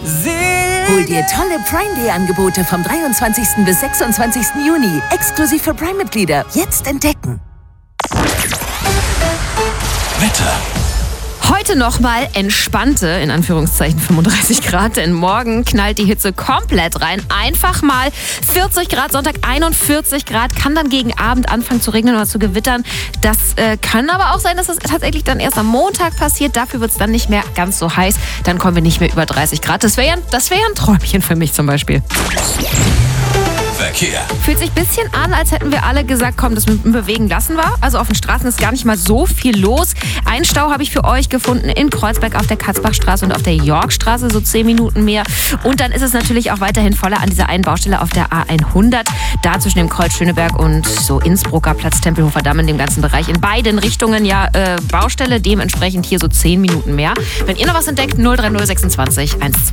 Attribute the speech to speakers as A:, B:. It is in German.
A: Hol dir tolle Prime Day Angebote vom 23. bis 26. Juni. Exklusiv für Prime-Mitglieder. Jetzt entdecken.
B: Wetter.
C: Heute nochmal entspannte, in Anführungszeichen 35 Grad, denn morgen knallt die Hitze komplett rein. Einfach mal 40 Grad, Sonntag 41 Grad, kann dann gegen Abend anfangen zu regnen oder zu gewittern. Das kann aber auch sein, dass es tatsächlich dann erst am Montag passiert. Dafür wird es dann nicht mehr ganz so heiß. Dann kommen wir nicht mehr über 30 Grad. Das wäre ja ein Träumchen für mich zum Beispiel.
B: Verkehr.
C: Fühlt sich ein bisschen an, als hätten wir alle gesagt, komm, das mit dem Bewegen lassen wir. Also auf den Straßen ist gar nicht mal so viel los. Einen Stau habe ich für euch gefunden in Kreuzberg auf der Katzbachstraße und auf der Yorkstraße, so 10 Minuten mehr. Und dann ist es natürlich auch weiterhin voller an dieser einen Baustelle auf der A100. Da zwischen dem Kreuz Schöneberg und so Innsbrucker Platz, Tempelhofer Damm, in dem ganzen Bereich. In beiden Richtungen Baustelle, dementsprechend hier so 10 Minuten mehr. Wenn ihr noch was entdeckt, 03026 12.